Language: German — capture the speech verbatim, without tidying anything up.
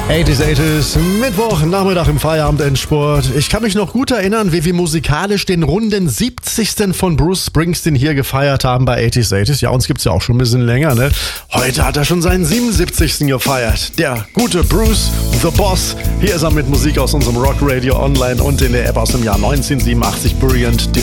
achtziger, achtziger, Mittwoch, Nachmittag im Feierabendendsport. Ich kann mich noch gut erinnern, wie wir musikalisch den runden siebzigsten von Bruce Springsteen hier gefeiert haben bei achtziger, achtziger. Ja, uns gibt's ja auch schon ein bisschen länger, ne? Heute hat er schon seinen siebenundsiebzigsten gefeiert. Der gute Bruce, The Boss. Hier ist er mit Musik aus unserem Rock Radio Online und in der App aus dem Jahr neunzehnhundertsiebenundachtzig, Brilliant